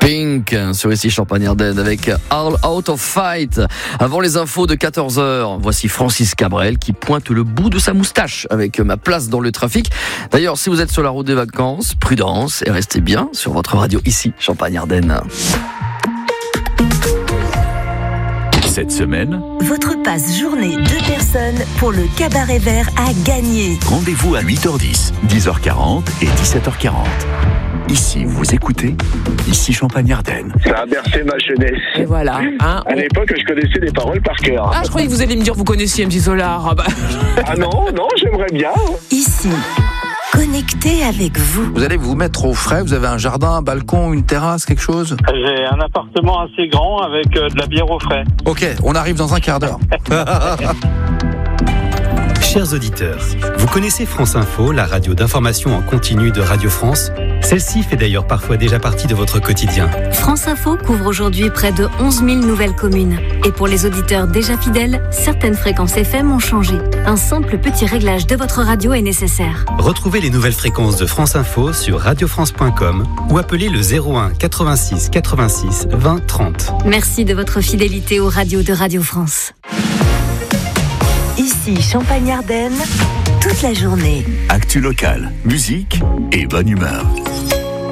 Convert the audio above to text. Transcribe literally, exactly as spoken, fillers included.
Pink sur ici Champagne-Ardenne avec All Out of Fight. Avant les infos de quatorze heures, voici Francis Cabrel qui pointe le bout de sa moustache avec Ma place dans le trafic. D'ailleurs, si vous êtes sur la route des vacances, prudence et restez bien sur votre radio ici Champagne-Ardenne. Cette semaine, votre passe journée deux personnes pour le Cabaret Vert à gagner. Rendez-vous à huit heures dix, dix heures quarante et dix-sept heures quarante. Ici, vous écoutez, ici Champagne-Ardenne. Ça a bercé ma jeunesse. Et voilà. Hein, à on... l'époque, je connaissais les paroles par cœur. Ah, je croyais que vous alliez me dire vous connaissiez M C Solar. Ah, bah... ah non, non, j'aimerais bien. Ici, connecté avec vous. Vous allez vous mettre au frais, vous avez un jardin, un balcon, une terrasse, quelque chose ? J'ai un appartement assez grand avec euh, de la bière au frais. Ok, on arrive dans un quart d'heure. Chers auditeurs, vous connaissez France Info, la radio d'information en continu de Radio France ? Celle-ci fait d'ailleurs parfois déjà partie de votre quotidien. France Info couvre aujourd'hui près de onze mille nouvelles communes. Et pour les auditeurs déjà fidèles, certaines fréquences F M ont changé. Un simple petit réglage de votre radio est nécessaire. Retrouvez les nouvelles fréquences de France Info sur radio france point com ou appelez le zéro un quatre-vingt-six quatre-vingt-six vingt trente. Merci de votre fidélité aux radios de Radio France. Ici Champagne-Ardenne, toute la journée. Actu locale, musique et bonne humeur.